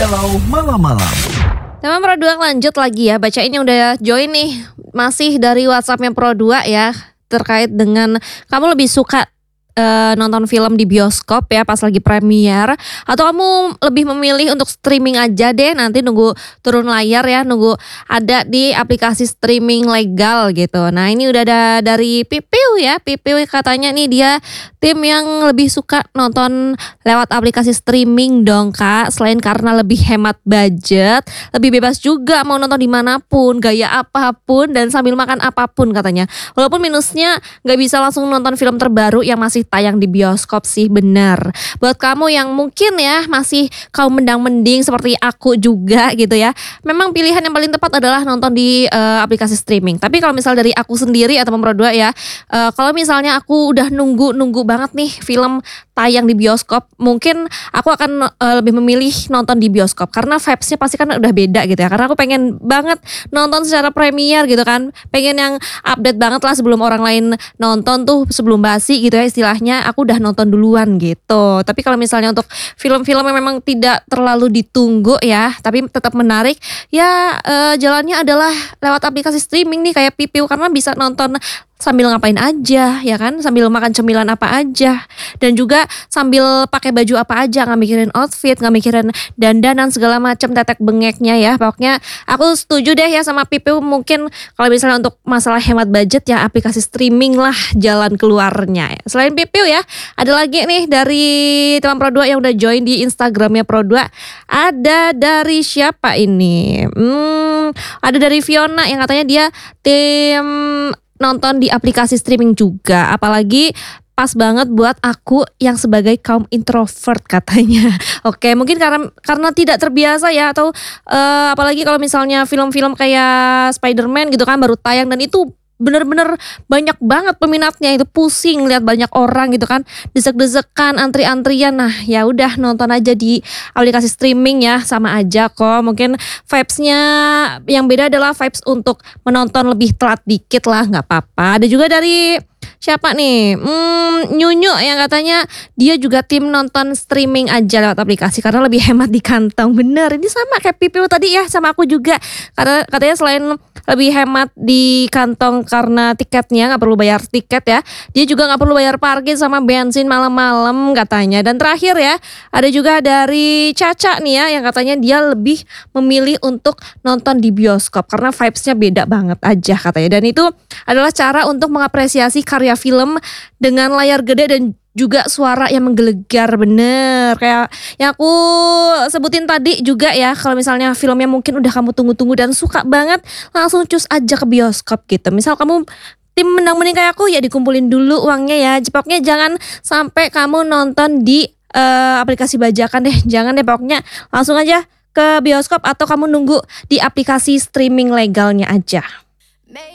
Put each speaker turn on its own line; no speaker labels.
Galau Malam-Malam.
Teman Pro 2 lanjut lagi ya, bacain yang udah join nih. Masih dari WhatsAppnya Pro 2 ya, terkait dengan kamu lebih suka nonton film di bioskop ya pas lagi premier, atau kamu lebih memilih untuk streaming aja deh, nanti nunggu turun layar ya, nunggu ada di aplikasi streaming legal gitu. Nah ini udah ada dari Pipiu ya, Pipiu katanya nih dia tim yang lebih suka nonton lewat aplikasi streaming dong kak, selain karena lebih hemat budget, lebih bebas juga mau nonton dimanapun, gaya apapun dan sambil makan apapun katanya. Walaupun minusnya gak bisa langsung nonton film terbaru yang masih tayang di bioskop sih, benar. Buat kamu yang mungkin ya masih kaum mendang-mending seperti aku juga gitu ya, memang pilihan yang paling tepat adalah nonton di aplikasi streaming. Tapi kalau misal dari aku sendiri atau Pro 2 ya, kalau misalnya aku udah nunggu banget nih film tayang di bioskop, mungkin aku akan lebih memilih nonton di bioskop karena vibes-nya pasti kan udah beda gitu ya. Karena aku pengen banget nonton secara premier gitu kan, pengen yang update banget lah sebelum orang lain nonton tuh, sebelum basi gitu ya istilahnya, aku udah nonton duluan gitu. Tapi kalau misalnya untuk film-film yang memang tidak terlalu ditunggu ya, tapi tetap menarik ya, jalannya adalah lewat aplikasi streaming nih kayak Pipiu, karena bisa nonton sambil ngapain aja ya kan, sambil makan cemilan apa aja, dan juga sambil pakai baju apa aja, nggak mikirin outfit, nggak mikirin dandanan segala macam tetek bengeknya ya. Pokoknya aku setuju deh ya sama Pipiu, mungkin kalau misalnya untuk masalah hemat budget ya aplikasi streaming lah jalan keluarnya. Selain Pipiu ya, ada lagi nih dari teman Pro 2 yang udah join di Instagramnya Pro 2. Ada dari siapa ini? Ada dari Fiona yang katanya dia tim nonton di aplikasi streaming juga, apalagi pas banget buat aku yang sebagai kaum introvert katanya. Oke, mungkin karena tidak terbiasa ya, atau apalagi kalau misalnya film-film kayak Spider-Man gitu kan baru tayang, dan itu bener-bener banyak banget peminatnya, itu pusing lihat banyak orang gitu kan, desek-desekan, antri-antrian. Nah ya udah nonton aja di aplikasi streaming ya, sama aja kok. Mungkin vibes-nya yang beda adalah vibes untuk menonton lebih telat dikit lah, nggak apa-apa. Ada juga dari siapa nih? Nyunyu yang katanya dia juga tim nonton streaming aja lewat aplikasi karena lebih hemat di kantong. Bener, ini sama kayak Pipiu tadi ya, sama aku juga. Karena katanya selain lebih hemat di kantong karena tiketnya nggak perlu bayar tiket ya, dia juga nggak perlu bayar parkir sama bensin malam-malam katanya. Dan terakhir ya, ada juga dari Caca nih ya yang katanya dia lebih memilih untuk nonton di bioskop karena vibes-nya beda banget aja katanya. Dan itu adalah cara untuk mengapresiasi karya film dengan layar gede dan juga suara yang menggelegar, bener kayak yang aku sebutin tadi juga ya. Kalau misalnya filmnya mungkin udah kamu tunggu-tunggu dan suka banget, langsung cus aja ke bioskop gitu. Misal kamu tim mendang-mending kayak aku ya, dikumpulin dulu uangnya ya. Pokoknya jangan sampai kamu nonton di aplikasi bajakan deh, jangan deh, pokoknya langsung aja ke bioskop atau kamu nunggu di aplikasi streaming legalnya aja.